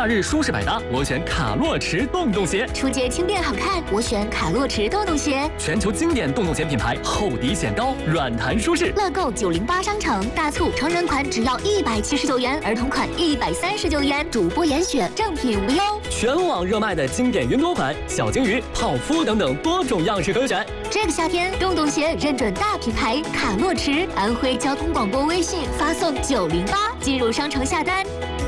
假日舒适百搭，我选卡洛驰洞洞鞋。 出街轻便好看，我选卡洛驰洞洞鞋。 全球经典洞洞鞋品牌，厚底显高，软弹舒适。 乐购908商城大促，成人款只要179元，儿童款139元，主播严选，正品无忧。 全网热卖的经典云朵款、小金鱼、泡芙等等多种样式可选。 这个夏天，洞洞鞋认准大品牌卡洛驰，安徽交通广播微信发送908进入商城下单。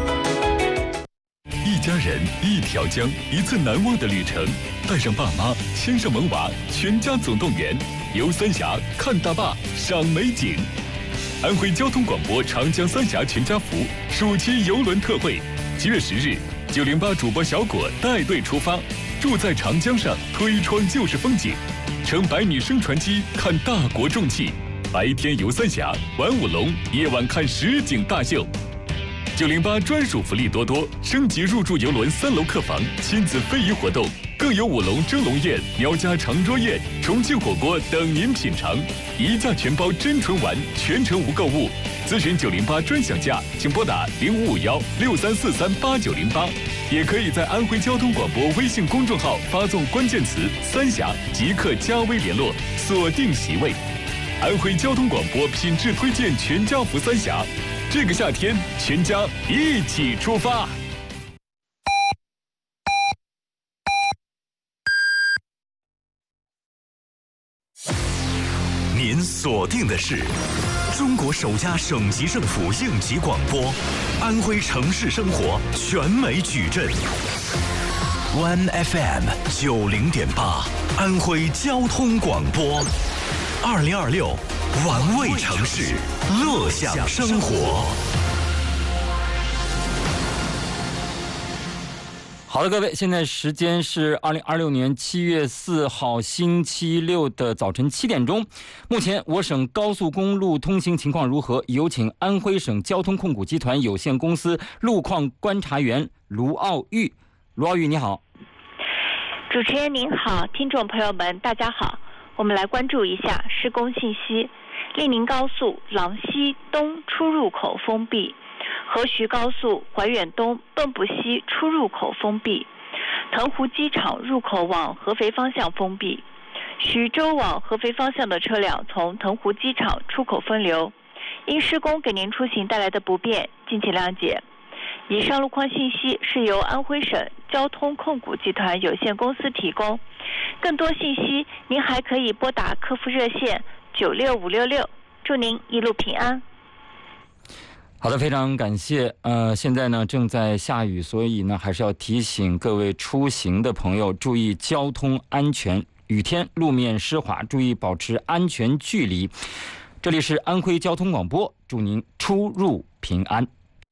一家人，一条江，一次难忘的旅程。带上爸妈，牵上萌娃，全家总动员，游三峡，看大坝，赏美景。安徽交通广播长江三峡全家福暑期邮轮特惠，7月10日，908主播小果带队出发，住在长江上，推窗就是风景，乘百米升船机看大国重器，白天游三峡，玩舞龙，夜晚看实景大秀。908专属福利多多，升级入住邮轮3楼客房，亲子非遗活动，更有舞龙蒸笼宴、苗家长桌宴、重庆火锅等您品尝，一价全包真纯丸，全程无购物。咨询908专享价，请拨打055163438908，也可以在安徽交通广播微信公众号发送关键词“三峡”，即刻加微联络，锁定席位。安徽交通广播品质推荐全家福三峡。这个夏天，全家一起出发。 您锁定的是中国首家省级政府应急广播，安徽城市生活全美矩阵。One FM 90.8，安徽交通广播。2026，玩味城市，乐享生活。 好的，各位，现在时间是2026年7月4号星期六的早晨7点钟。目前我省高速公路通行情况如何？有请安徽省交通控股集团有限公司路况观察员卢奥玉。卢奥玉，你好。 主持人您好，听众朋友们大家好，我们来关注一下施工信息。利宁高速廊西东出入口封闭，河徐高速怀远东蚌埠西出入口封闭，腾湖机场入口往合肥方向封闭，徐州往合肥方向的车辆从腾湖机场出口分流，因施工给您出行带来的不便，敬请谅解。以上路况信息是由安徽省交通控股集团有限公司提供，更多信息您还可以拨打客服热线96566，祝您一路平安。 好的，非常感谢。现在呢正在下雨，所以呢还是要提醒各位出行的朋友注意交通安全。雨天路面湿滑，注意保持安全距离。这里是安徽交通广播，祝您出入平安。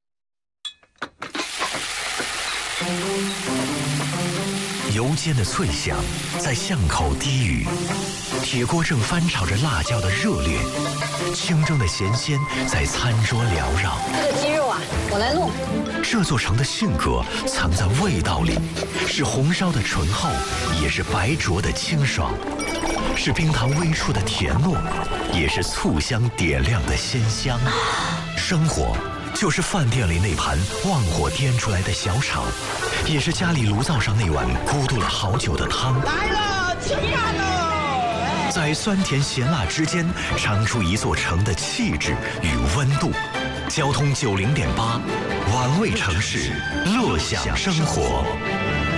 油煎的脆响在巷口低语，铁锅正翻炒着辣椒的热烈，清蒸的咸鲜在餐桌缭绕。 这个鸡肉啊，我来弄。 这座城的性格藏在味道里，是红烧的醇厚，也是白灼的清爽，是冰糖微出的甜糯，也是醋香点亮的鲜香。生活就是饭店里那盘旺火颠出来的小炒，也是家里炉灶上那碗咕嘟了好久的汤。 来了，吃饭喽！ 在酸甜咸辣之间，尝出一座城的气质与温度。交通90.8，玩味城市，乐享生活。